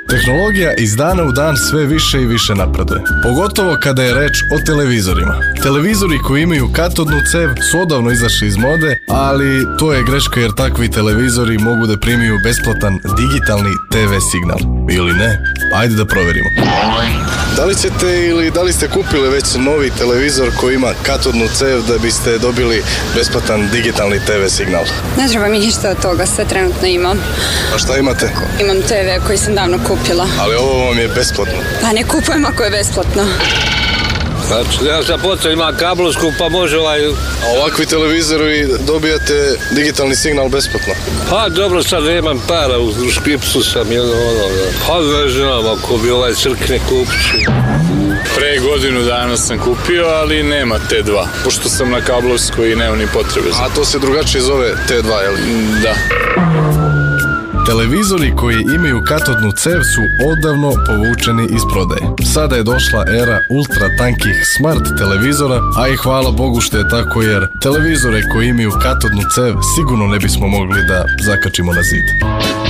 Tehnologija iz dana u dan sve više i više napreduje. Pogotovo kada je reč o televizorima. Televizori koji imaju katodnu cev su odavno izašli iz mode, ali to je greška jer takvi televizori mogu da primiju besplatan digitalni TV signal. Ili ne? Ajde da proverimo. Da li ćete ili da li ste kupili već novi televizor koji ima katodnu cev da biste dobili besplatan digitalni TV signal? Ne treba mi ništa od toga, sve trenutno imam. A šta imate? Imam TV koji sam davno kupila. Ali ovo vam je besplatno. Pa ne kupujem ako je besplatno. Znači, ja sam počeo, ima kablovsku, pa može A ovakvi televizori dobijate digitalni signal besplatno? Pa dobro, sad nemam para, u špipsu sam, pa ne znam, ako bi crkne kupiti. Pre godinu dana sam kupio, ali nema T2, pošto sam na kablovskoj i nema ni potrebe za. A to se drugačije zove T2, je li? Da. Televizori koji imaju katodnu cev su odavno povučeni iz prodaje. Sada je došla era ultra tankih smart televizora, a i hvala Bogu što je tako jer televizore koji imaju katodnu cev sigurno ne bismo mogli da zakačimo na zid.